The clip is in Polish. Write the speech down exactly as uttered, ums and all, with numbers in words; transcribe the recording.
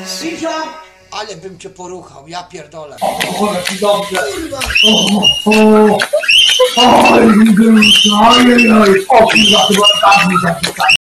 Sisio, ale bym cię poruchał, ja pierdolę. O, jaki dobrze. Kurwa. O, o, oj, oj, oj, o, kurwa, chyba tak mi zapisali.